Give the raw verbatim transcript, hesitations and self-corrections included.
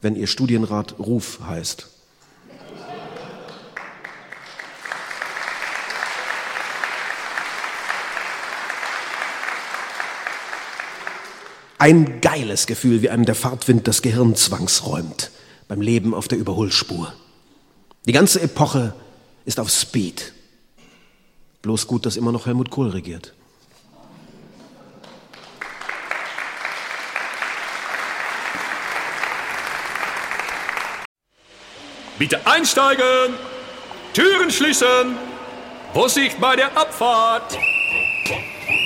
wenn Ihr Studienrat Ruf heißt. Ein geiles Gefühl, wie einem der Fahrtwind das Gehirn zwangsräumt beim Leben auf der Überholspur. Die ganze Epoche ist auf Speed. Bloß gut, dass immer noch Helmut Kohl regiert. Bitte einsteigen! Türen schließen! Vorsicht bei der Abfahrt!